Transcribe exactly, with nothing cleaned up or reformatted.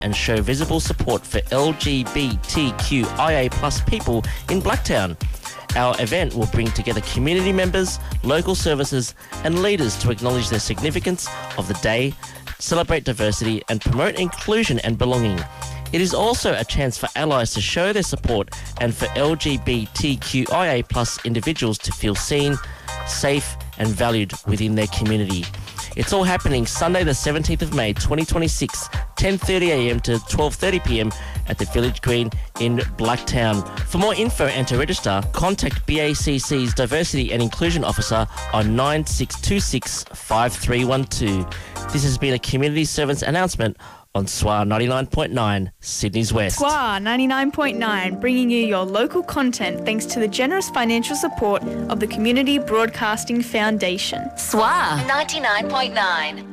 and show visible support for L G B T Q I A plus people in Blacktown. Our event will bring together community members, local services and leaders to acknowledge the significance of the day, celebrate diversity and promote inclusion and belonging. It is also a chance for allies to show their support and for L G B T Q I A plus individuals to feel seen, safe and valued within their community. It's all happening Sunday the seventeenth of May twenty twenty-six, ten thirty a m to twelve thirty p m at the Village Green in Blacktown. For more info and to register, contact B A C C's Diversity and Inclusion Officer on nine six two six, five three one two. This has been a community servants announcement on S W A ninety-nine point nine, Sydney's West. S W A ninety-nine point nine, bringing you your local content thanks to the generous financial support of the Community Broadcasting Foundation. S W A ninety-nine point nine.